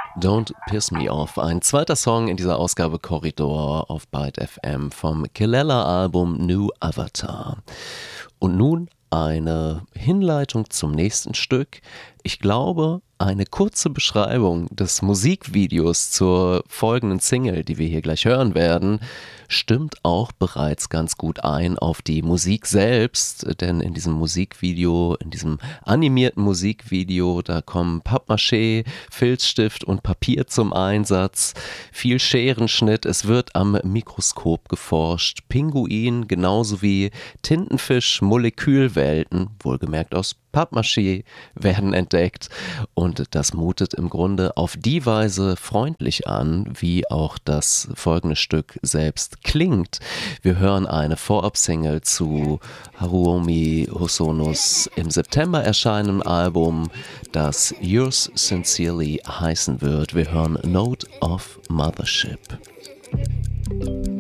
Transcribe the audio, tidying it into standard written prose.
Don't Piss Me Off, ein zweiter Song in dieser Ausgabe Korridor auf Byte FM vom Kelela-Album New Avatar. Und nun eine Hinleitung zum nächsten Stück. Ich glaube, eine kurze Beschreibung des Musikvideos zur folgenden Single, die wir hier gleich hören werden, stimmt auch bereits ganz gut ein auf die Musik selbst, denn in diesem Musikvideo, in diesem animierten Musikvideo, da kommen Pappmaché, Filzstift und Papier zum Einsatz, viel Scherenschnitt, es wird am Mikroskop geforscht, Pinguin genauso wie Tintenfisch, Molekülwelten, wohlgemerkt aus Pappmaché, werden entdeckt und das mutet im Grunde auf die Weise freundlich an, wie auch das folgende Stück selbst klingt. Wir hören eine Vorab-Single zu Haruomi Hosonos im September erscheinenden Album, das Yours Sincerely heißen wird. Wir hören Note of Mothership.